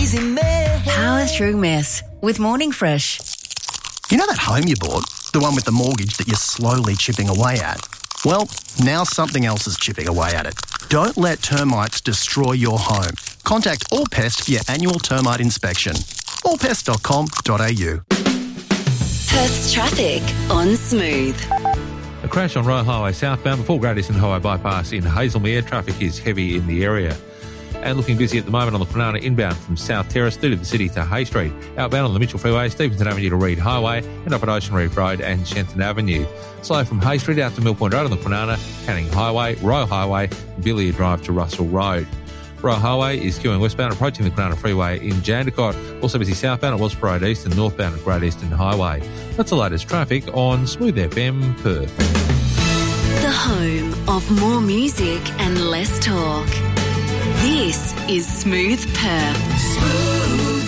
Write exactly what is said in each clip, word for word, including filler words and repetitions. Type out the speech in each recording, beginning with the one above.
crazy mess. Power through mess with Morning Fresh. You know that home you bought? The one with the mortgage that you're slowly chipping away at? Well, now something else is chipping away at it. Don't let termites destroy your home. Contact Allpest for your annual termite inspection. all pest dot com dot a u. Perth's traffic on Smooth. A crash on Royal Highway southbound before Great Eastern Highway bypass in Hazelmere. Traffic is heavy in the area. And looking busy at the moment on the Kwinana inbound from South Terrace through to the city to Hay Street. Outbound on the Mitchell Freeway, Stevenson Avenue to Reed Highway, and up at Ocean Reef Road and Shenton Avenue. Slow from Hay Street out to Mill Point Road on the Kwinana, Canning Highway, Royal Highway, and Villiers Drive to Russell Road. Royal Highway is queuing westbound approaching the Kwinana Freeway in Jandakot. Also busy southbound at Wilson Road East and northbound at Great Eastern Highway. That's the latest traffic on Smooth F M Perth. The home of more music and less talk. This is Smooth Perth. Smooth.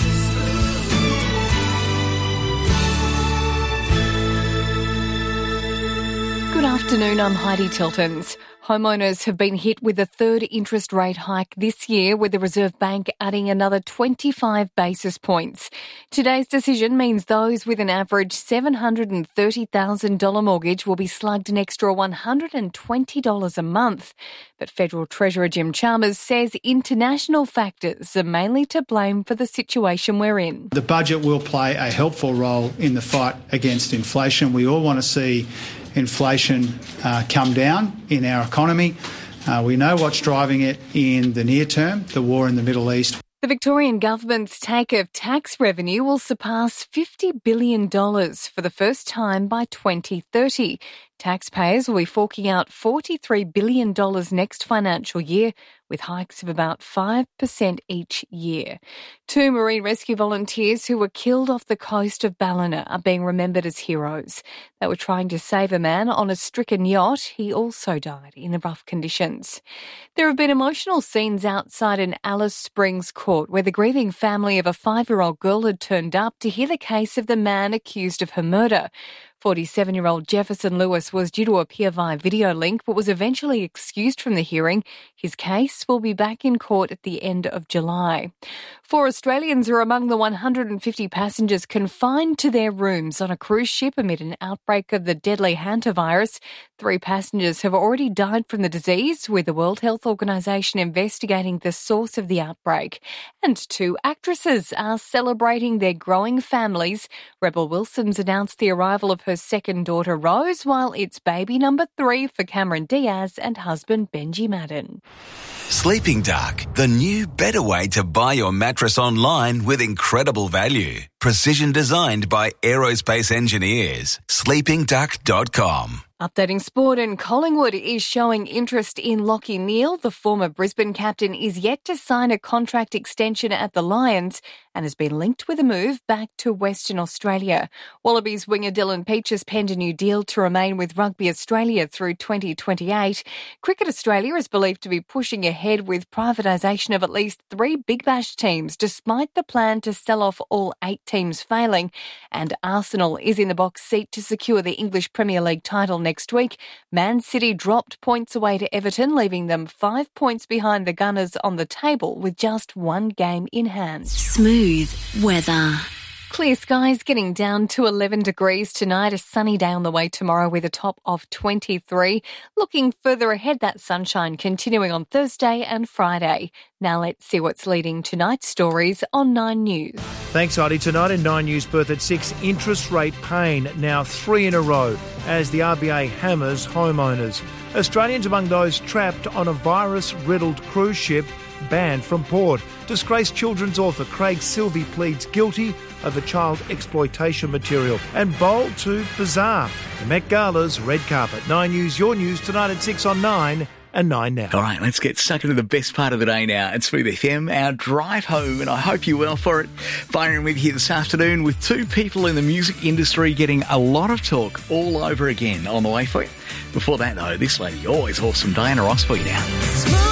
Good afternoon, I'm Heidi Tiltons. Homeowners have been hit with a third interest rate hike this year, with the Reserve Bank adding another twenty-five basis points. Today's decision means those with an average seven hundred thirty thousand dollars mortgage will be slugged an extra one hundred twenty dollars a month. But Federal Treasurer Jim Chalmers says international factors are mainly to blame for the situation we're in. The budget will play a helpful role in the fight against inflation. We all want to see inflation uh, come down in our economy. Uh, we know what's driving it in the near term, the war in the Middle East. The Victorian government's take of tax revenue will surpass fifty billion dollars for the first time by twenty thirty. Taxpayers will be forking out forty-three billion dollars next financial year, with hikes of about five percent each year. Two marine rescue volunteers who were killed off the coast of Ballina are being remembered as heroes. They were trying to save a man on a stricken yacht. He also died in the rough conditions. There have been emotional scenes outside an Alice Springs court where the grieving family of a five-year-old girl had turned up to hear the case of the man accused of her murder. forty-seven-year-old Jefferson Lewis was due to appear via video link but was eventually excused from the hearing. His case will be back in court at the end of July. Four Australians are among the one hundred fifty passengers confined to their rooms on a cruise ship amid an outbreak of the deadly hantavirus. Three passengers have already died from the disease, with the World Health Organization investigating the source of the outbreak. And two actresses are celebrating their growing families. Rebel Wilson's announced the arrival of her second daughter Rose, while it's baby number three for Cameron Diaz and husband Benji Madden. Sleeping Duck, the new better way to buy your mattress online with incredible value. Precision designed by aerospace engineers. sleeping duck dot com. Updating sport, and Collingwood is showing interest in Lachie Neale. The former Brisbane captain is yet to sign a contract extension at the Lions and has been linked with a move back to Western Australia. Wallabies winger Dylan Peach has penned a new deal to remain with Rugby Australia through twenty twenty-eight. Cricket Australia is believed to be pushing ahead with privatisation of at least three Big Bash teams, despite the plan to sell off all eight teams failing. And Arsenal is in the box seat to secure the English Premier League title next week. Man City dropped points away to Everton, leaving them five points behind the Gunners on the table with just one game in hand. Smooth weather. Clear skies, getting down to eleven degrees tonight. A sunny day on the way tomorrow with a top of twenty-three. Looking further ahead, that sunshine continuing on Thursday and Friday. Now let's see what's leading tonight's stories on Nine News. Thanks, Heidi. Tonight in Nine News, Perth at six, interest rate pain, now three in a row, as the R B A hammers homeowners. Australians among those trapped on a virus-riddled cruise ship banned from port. Disgraced children's author Craig Silvey pleads guilty over child exploitation material. And bold to bizarre, the Met Gala's red carpet. Nine News, your news tonight at six on Nine and Nine Now. All right, let's get stuck into the best part of the day now at Smooth F M, our drive home, and I hope you're well for it. Firing with you this afternoon with two people in the music industry getting a lot of talk all over again on the way for you. Before that, though, this lady, always awesome, Diana Ross for you now.